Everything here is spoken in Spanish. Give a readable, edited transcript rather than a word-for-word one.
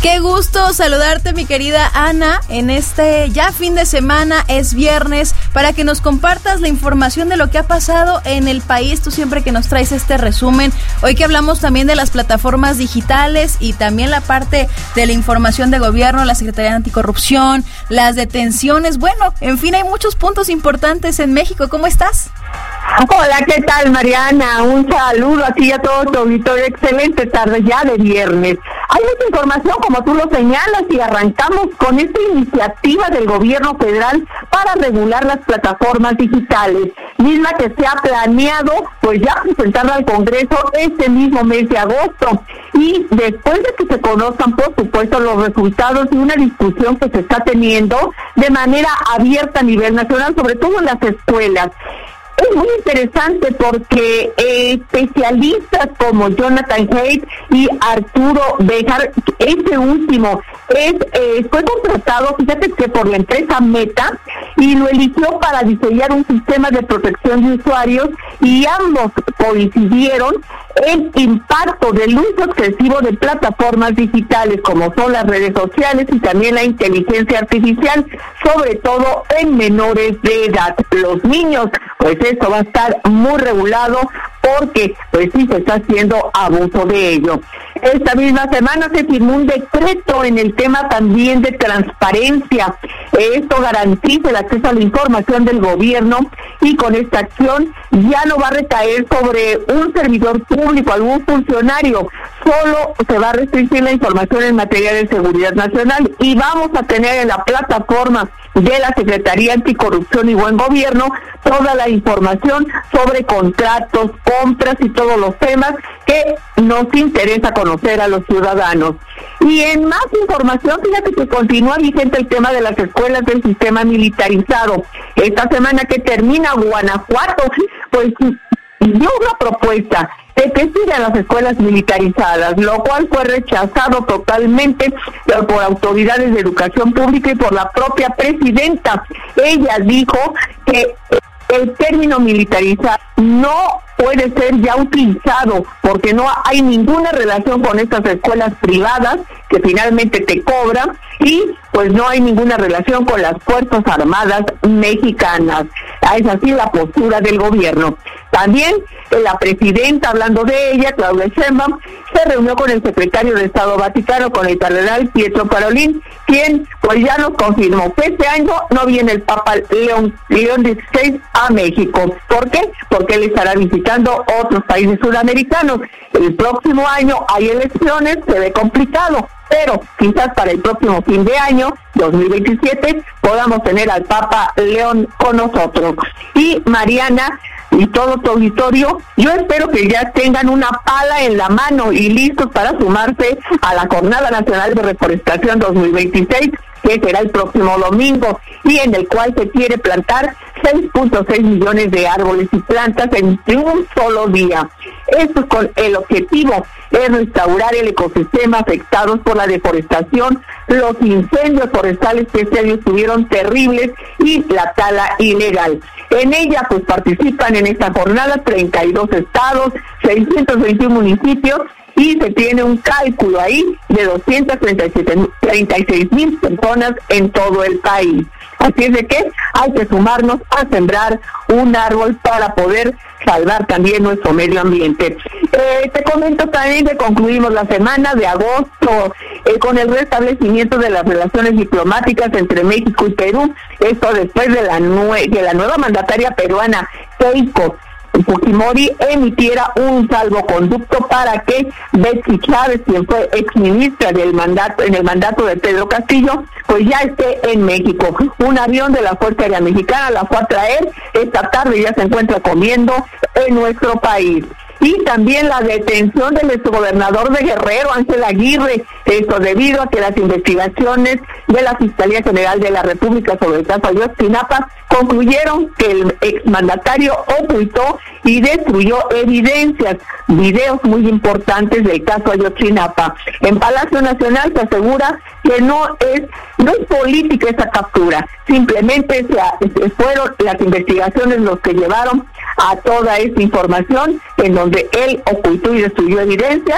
Qué gusto saludarte, mi querida Ana, en este ya fin de semana, es viernes, para que nos compartas la información de lo que ha pasado en el país. Tú siempre que nos traes este resumen, hoy que hablamos también de las plataformas digitales y también la parte de la información de gobierno, la Secretaría de Anticorrupción, las detenciones, bueno, en fin, hay muchos puntos importantes en México. ¿Cómo estás? Hola, ¿qué tal, Mariana? Un saludo a ti y a todo tu auditorio. Excelente tarde ya de viernes. Hay mucha información, como tú lo señalas, y arrancamos con esta iniciativa del gobierno federal para regular las plataformas digitales, misma que se ha planeado pues ya presentarla al Congreso este mismo mes de agosto. Y después de que se conozcan, por supuesto, los resultados de una discusión que se está teniendo de manera abierta a nivel nacional, sobre todo en las escuelas. Es muy interesante porque especialistas como Jonathan Haidt y Arturo Bejar, este último fue contratado, fíjate que por la empresa Meta, y lo eligió para diseñar un sistema de protección de usuarios, y ambos coincidieron el impacto del uso excesivo de plataformas digitales como son las redes sociales y también la inteligencia artificial, sobre todo en menores de edad. Los niños, pues esto va a estar muy regulado porque pues sí se está haciendo abuso de ello. Esta misma semana se firmó un decreto en el tema también de transparencia. Esto garantiza el acceso a la información del gobierno, y con esta acción ya no va a recaer sobre un servidor público, algún funcionario. Solo se va a restringir la información en materia de seguridad nacional, y vamos a tener en la plataforma de la Secretaría Anticorrupción y Buen Gobierno toda la información sobre contratos, compras y todos los temas que nos interesa conocer a los ciudadanos. Y en más información, fíjate que continúa vigente el tema de las escuelas del sistema militarizado. Esta semana que termina, Guanajuato pues dio una propuesta de que sigan las escuelas militarizadas, lo cual fue rechazado totalmente por autoridades de educación pública y por la propia presidenta. Ella dijo que el término militarizado no puede ser ya utilizado porque no hay ninguna relación con estas escuelas privadas que finalmente te cobran, y pues no hay ninguna relación con las Fuerzas Armadas mexicanas. Es así la postura del gobierno. También la presidenta, hablando de ella, Claudia Sheinbaum, se reunió con el secretario de Estado Vaticano, con el cardenal Pietro Parolin, quien pues ya nos confirmó que este año no viene el Papa León XVI a México. ¿Por qué? Porque él estará visitando otros países sudamericanos. El próximo año hay elecciones, se ve complicado, pero quizás para el próximo fin de año, 2027, podamos tener al Papa León con nosotros. Y Mariana y todo tu auditorio, yo espero que ya tengan una pala en la mano y listos para sumarse a la Jornada Nacional de Reforestación 2026, que será el próximo domingo, y en el cual se quiere plantar 6.6 millones de árboles y plantas en un solo día. Esto con el objetivo es restaurar el ecosistema afectados por la deforestación, los incendios forestales que este año estuvieron terribles, y la tala ilegal. En ella pues participan en esta jornada 32 estados, 621 municipios, y se tiene un cálculo ahí de 236,000 personas en todo el país. Así es de que hay que sumarnos a sembrar un árbol para poder salvar también nuestro medio ambiente. Te comento también que concluimos la semana de agosto con el restablecimiento de las relaciones diplomáticas entre México y Perú. Esto después de la nueva mandataria peruana, Keiko Fujimori, emitiera un salvoconducto para que Betsy Chávez, quien fue exministra en el mandato de Pedro Castillo, pues ya esté en México. Un avión de la Fuerza Aérea Mexicana la fue a traer esta tarde, ya se encuentra comiendo en nuestro país. Y también la detención del exgobernador de Guerrero, Ángel Aguirre, esto debido a que las investigaciones de la Fiscalía General de la República sobre el caso Ayotzinapa concluyeron que el exmandatario ocultó y destruyó videos muy importantes del caso Ayotzinapa. En Palacio Nacional se asegura que no es política esa captura, simplemente fueron las investigaciones los que llevaron a toda esta información en donde él ocultó y destruyó evidencia